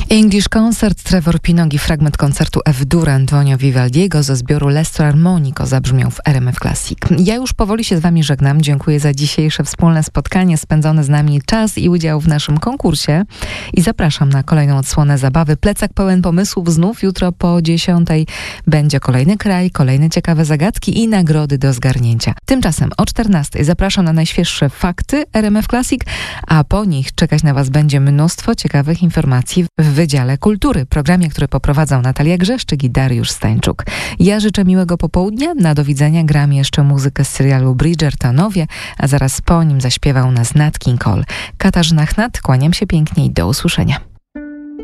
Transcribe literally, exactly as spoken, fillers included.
English Concert, Trevor Pinnock i fragment koncertu F-dur Antonio Vivaldiego ze zbioru L'Estro Armonico zabrzmiał w R M F Classic. Ja już powoli się z wami żegnam. Dziękuję za dzisiejsze wspólne spotkanie, spędzony z nami czas i udział w naszym konkursie. I zapraszam na kolejną odsłonę zabawy. Plecak pełen pomysłów. Znów jutro po dziesiątej będzie kolejny kraj, kolejne ciekawe zagadki i nagrody do zgarnięcia. Tymczasem o czternastej zapraszam na najświeższe fakty R M F Classic, a po nich czekać na was będzie mnóstwo ciekawych informacji w Wydziale Kultury, programie, który poprowadzą Natalia Grzeszczyk i Dariusz Stańczuk. Ja życzę miłego popołudnia, na do widzenia. Gram jeszcze muzykę z serialu Bridgertonowie, a zaraz po nim zaśpiewał nas Nat King Cole. Katarzyna Chnat, kłaniam się pięknie i do usłyszenia.